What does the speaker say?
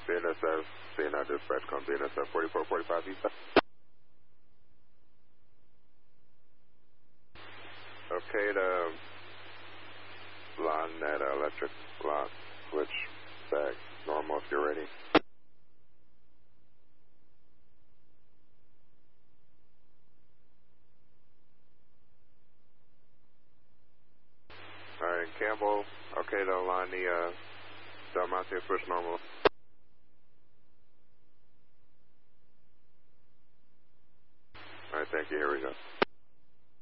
BNSF, CNI dispatch, come BNSF 4445 east. Okay, the line that electric lock, switch back normal if you're ready. Alright, Campbell, okay, to align the Del Monte switch normal. Alright, thank you, here we go.